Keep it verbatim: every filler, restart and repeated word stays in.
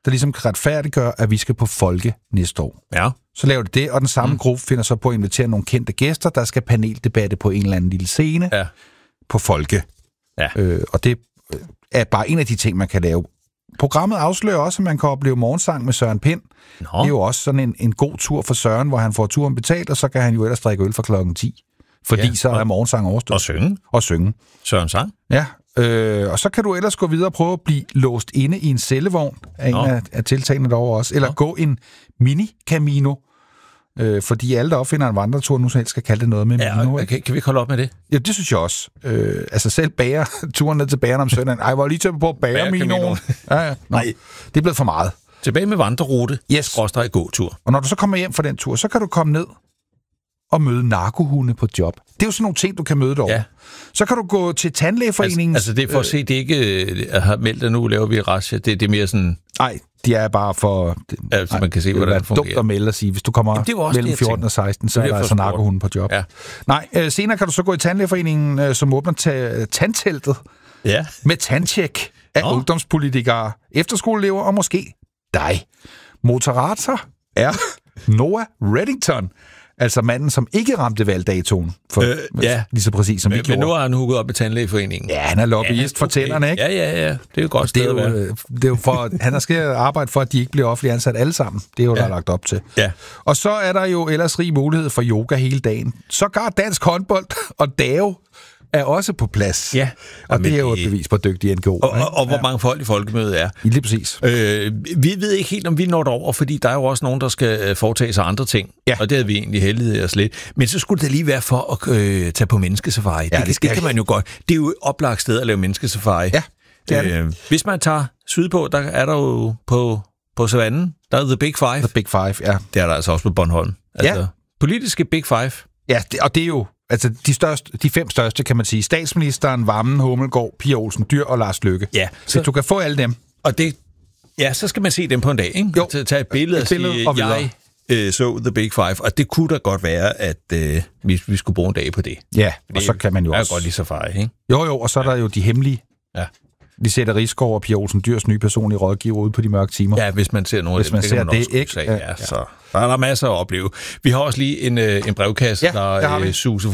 der ligesom kan retfærdiggøre, at vi skal på Folke næste år. Ja. Så laver de det, og den samme mm. gruppe finder så på at invitere nogle kendte gæster, der skal paneldebatte på en eller anden lille scene ja. på Folke. Ja. Øh, og det er bare en af de ting, man kan lave. Programmet afslører også, at man kan opleve morgensang med Søren Pind. Nå. Det er jo også sådan en, en god tur for Søren, hvor han får turen betalt, og så kan han jo ellers drikke øl fra klokken ti. Fordi ja, så er morgensang overstået. Og synge. Og synge. Søren sang. Ja, øh, og så kan du ellers gå videre og prøve at blive låst inde i en cellevogn af Nå. en af, af tiltagene derovre også. Eller Nå. gå en mini-camino. Øh, fordi alle, der opfinder en vandretur, nu så helst skal kalde det noget med ja, Mino. Kan, kan vi ikke holde op med det? Ja, det synes jeg også. Øh, altså selv bager turen ned til bageren om søndagen. Ej, var lige til på bager Minoen. Ja, ja. Nej, det er blevet for meget. Tilbage med vandrerute. Yes. Skråstreg gåtur. Og når du så kommer hjem fra den tur, så kan du komme ned og møde narkohunde på job. Det er jo sådan nogle ting, du kan møde derovre. Ja. Så kan du gå til tandlægeforeningen. Altså, altså det er for at se, det ikke uh, har meldt, at nu laver vi razzia. Det, det er mere sådan... Nej, de er bare for... Altså, man kan se, hvordan det fungerer. Dumt at melde og sige, hvis du kommer mellem fjorten og seksten, så er der altså narkohunde på job. Ja. Nej, øh, senere kan du så gå i tandlægeforeningen, øh, som åbner ta- tandteltet ja. med tandtjek af Nå. ungdomspolitikere, efterskoleelever og måske dig. Moderator er Noah Reddington. Altså manden, som ikke ramte valgdatoen. For, øh, ja. Lige så præcis som vi gjorde. Men nu har han hugget op i tandlægeforeningen. Ja, han er lobbyist ja, okay. for tænderne, ikke? Ja, ja, ja. Det er jo godt sted at være. Det er jo for, han har skal arbejde for, at de ikke bliver offentligt ansat alle sammen. Det er jo, ja. der er lagt op til. Ja. Og så er der jo ellers rig mulighed for yoga hele dagen. Sågar dansk håndbold og dave er også på plads. Ja. Og det er jo et bevis på dygtige N G O. Og, og, og hvor mange folk i folkemødet er. Lige præcis. Øh, vi ved ikke helt, om vi når over, fordi der er jo også nogen, der skal foretage sig andre ting. Ja. Og det havde vi egentlig heldighed os lidt. Men så skulle det lige være for at øh, tage på menneskesafari. Ja, det, det, det kan man jo godt. Det er jo et oplagt sted at lave menneskesafari. Ja, det er det. Øh, hvis man tager sydpå, der er der jo på, på savannen, der er The Big Five. The Big Five, ja. Det er der altså også på Bornholm. Altså, ja. Politiske Big Five. Ja, det, og det er jo altså de, største, de fem største, kan man sige. Statsministeren, Vammen, Hummelgaard, Pia Olsen Dyhr og Lars Løkke. Ja. Så du kan få alle dem. Og det, ja, så skal man se dem på en dag, ikke? Jo. Til at tage et billede og sige, og jeg øh, så The Big Five. Og det kunne da godt være, at øh, vi, vi skulle bruge en dag på det. Ja, fordi og så kan man jo også... godt lige safari, ikke? Jo, jo, og så er der jo de hemmelige. Ja. Vi sætter Rigsgaard og Pia Olsen Dyhrs nye personlige rådgiver ude på de mørke timer. Ja, hvis man ser noget hvis man det, ser man det, ikke? Ja, ja. Så der er der masser at opleve. Vi har også lige en, en brevkasse, ja, der suser